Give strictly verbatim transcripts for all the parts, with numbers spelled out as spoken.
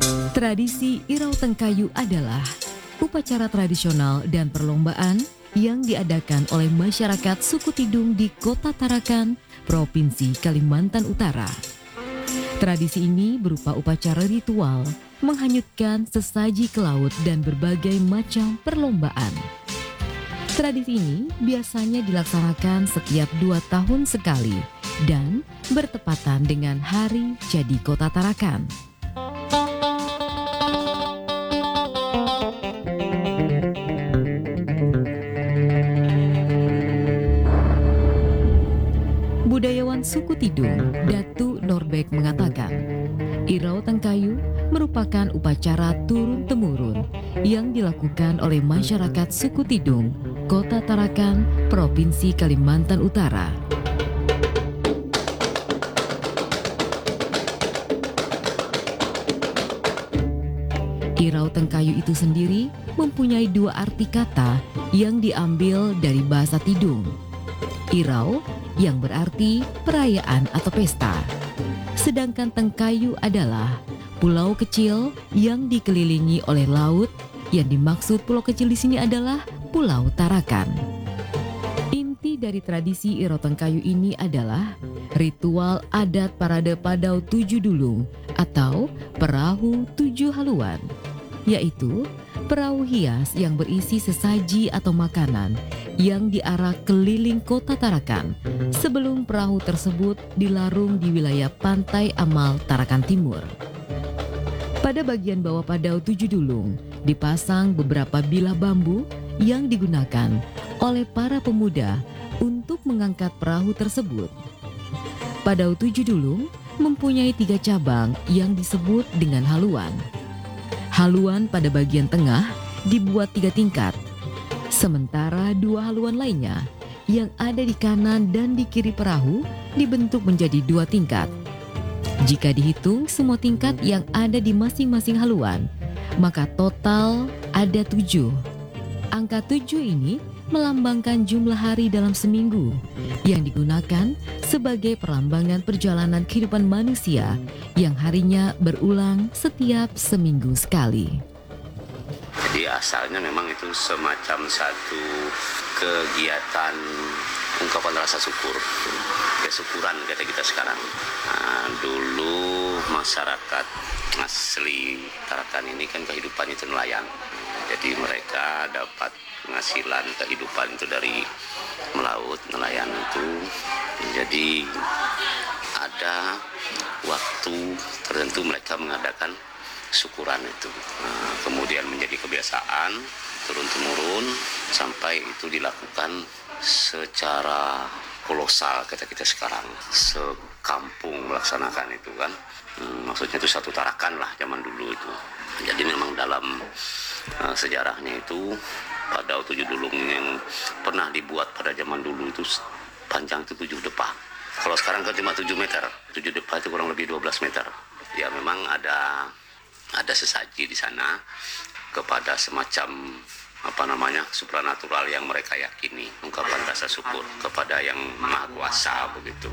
Tradisi Irau Tengkayu adalah upacara tradisional dan perlombaan yang diadakan oleh masyarakat suku Tidung di Kota Tarakan, Provinsi Kalimantan Utara. Tradisi ini berupa upacara ritual, menghanyutkan sesaji ke laut dan berbagai macam perlombaan. Tradisi ini biasanya dilaksanakan setiap dua tahun sekali dan bertepatan dengan Hari Jadi Kota Tarakan. Budayawan suku Tidung, Datu Norbek mengatakan, Irau Tengkayu merupakan upacara turun-temurun yang dilakukan oleh masyarakat suku Tidung, Kota Tarakan, Provinsi Kalimantan Utara. Irau Tengkayu itu sendiri mempunyai dua arti kata yang diambil dari bahasa Tidung. Irau yang berarti perayaan atau pesta. Sedangkan Tengkayu adalah pulau kecil yang dikelilingi oleh laut. Yang dimaksud pulau kecil di sini adalah Pulau Tarakan. Inti dari tradisi Irau Tengkayu ini adalah ritual adat parade Padau Tujuh Dulung atau perahu tujuh haluan, yaitu perahu hias yang berisi sesaji atau makanan yang diarak keliling Kota Tarakan sebelum perahu tersebut dilarung di wilayah Pantai Amal Tarakan Timur. Pada bagian bawah Padau Tujuh Dulung dipasang beberapa bilah bambu yang digunakan oleh para pemuda untuk mengangkat perahu tersebut. Padau Tujuh Dulung mempunyai tiga cabang yang disebut dengan haluan. Haluan pada bagian tengah dibuat tiga tingkat, sementara dua haluan lainnya yang ada di kanan dan di kiri perahu dibentuk menjadi dua tingkat. Jika dihitung semua tingkat yang ada di masing-masing haluan, maka total ada tujuh. Angka tujuh ini melambangkan jumlah hari dalam seminggu yang digunakan sebagai perlambangan perjalanan kehidupan manusia yang harinya berulang setiap seminggu sekali. Jadi asalnya memang itu semacam satu kegiatan ungkapan rasa syukur, kesyukuran kata kita sekarang. Nah, dulu masyarakat asli Tarakan ini kan kehidupan itu nelayan. Jadi mereka dapat penghasilan kehidupan itu dari melaut, nelayan itu. Jadi ada waktu tertentu mereka mengadakan syukuran itu. Nah, kemudian menjadi kebiasaan turun-temurun sampai itu dilakukan secara kolosal kata kita sekarang. Sekampung melaksanakan itu kan. Hmm, maksudnya itu satu Tarakan lah zaman dulu itu. Jadi memang dalam uh, sejarahnya itu Padau Tujuh Dulung yang pernah dibuat pada zaman dulu itu panjang itu tujuh depa. Kalau sekarang kan cuma tujuh meter. tujuh depa itu kurang lebih dua belas meter. Ya memang ada ada sesaji di sana kepada semacam apa namanya supranatural yang mereka yakini, ungkapan rasa syukur kepada yang Maha Kuasa begitu.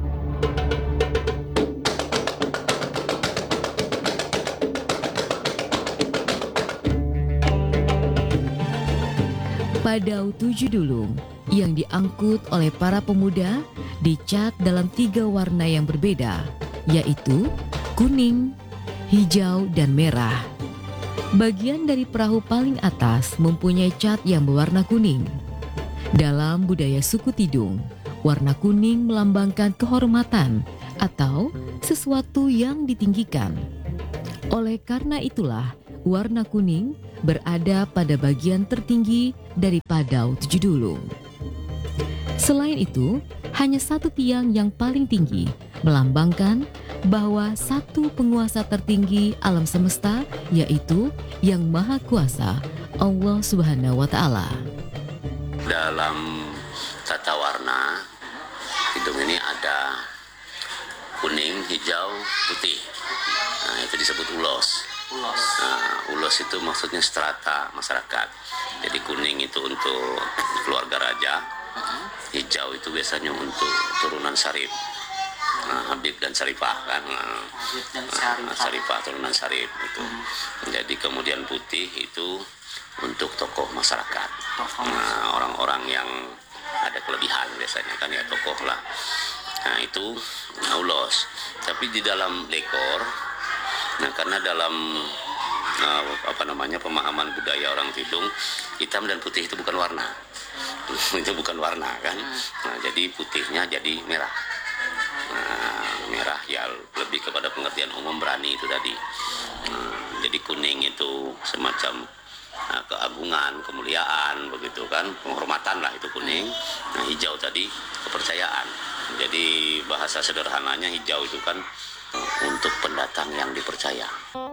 Padau Tujuh Dulung yang diangkut oleh para pemuda dicat dalam tiga warna yang berbeda, yaitu kuning, hijau, dan merah. Bagian dari perahu paling atas mempunyai cat yang berwarna kuning. Dalam budaya suku Tidung, warna kuning melambangkan kehormatan atau sesuatu yang ditinggikan. Oleh karena itulah, warna kuning berada pada bagian tertinggi dari Padau Tujuh Dulung. Selain itu, hanya satu tiang yang paling tinggi melambangkan bahwa satu penguasa tertinggi alam semesta, yaitu Yang Maha Kuasa, Allah Subhanahu wa Ta'ala. Dalam tata warna hidung ini ada kuning, hijau, putih. Nah, itu disebut ulos. Ulos. Nah, ulos itu maksudnya strata masyarakat. Jadi kuning itu untuk keluarga raja, hijau itu biasanya untuk turunan Sarip. Nah, Habib dan Saripah kan. Nah, Habib dan nah, Saripah. Saripah turunan Sarip itu. Hmm. Jadi kemudian putih itu untuk tokoh masyarakat. Tokoh Nah, orang-orang yang ada kelebihan biasanya kan ya tokoh lah. Nah itu aulos. Tapi di dalam dekor, nah karena dalam uh, apa namanya pemahaman budaya orang Tidung, hitam dan putih itu bukan warna. Itu bukan warna kan. Nah jadi putihnya jadi merah. Nah, merah ya lebih kepada pengertian umum berani itu tadi. Nah, jadi kuning itu semacam nah, keagungan, kemuliaan begitu kan, penghormatan lah itu kuning. Nah hijau tadi kepercayaan. Jadi bahasa sederhananya hijau itu kan untuk pendatang yang dipercaya.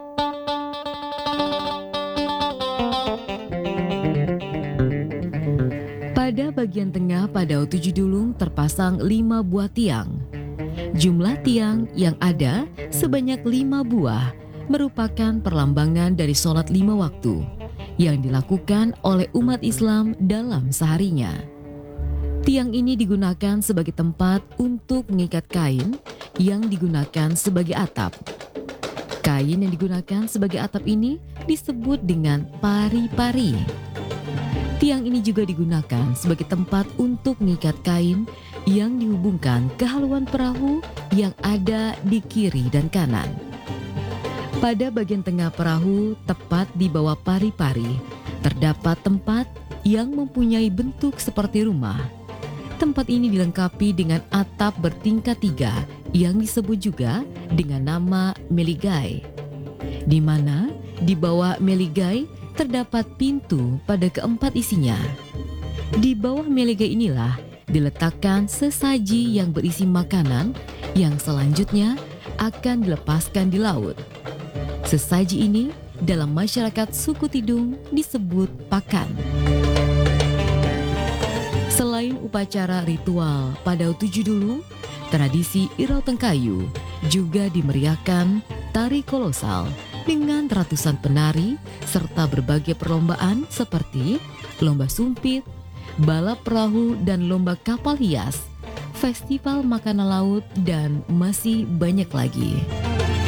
Pada bagian tengah pada tujuh dulung terpasang lima buah tiang. Jumlah tiang yang ada sebanyak lima buah merupakan perlambangan dari sholat lima waktu yang dilakukan oleh umat Islam dalam seharinya. Tiang ini digunakan sebagai tempat untuk mengikat kain yang digunakan sebagai atap. Kain yang digunakan sebagai atap ini disebut dengan pari-pari. Tiang ini juga digunakan sebagai tempat untuk mengikat kain yang dihubungkan ke haluan perahu yang ada di kiri dan kanan. Pada bagian tengah perahu, tepat di bawah pari-pari, terdapat tempat yang mempunyai bentuk seperti rumah. Tempat ini dilengkapi dengan atap bertingkat tiga yang disebut juga dengan nama meligai, di mana di bawah meligai terdapat pintu pada keempat isinya. Di bawah meligai inilah diletakkan sesaji yang berisi makanan yang selanjutnya akan dilepaskan di laut. Sesaji ini dalam masyarakat suku Tidung disebut pakan. Selain upacara ritual pada tujuh dulu, tradisi Irau Tengkayu juga dimeriahkan tari kolosal dengan ratusan penari serta berbagai perlombaan seperti lomba sumpit, balap perahu dan lomba kapal hias, festival makanan laut dan masih banyak lagi.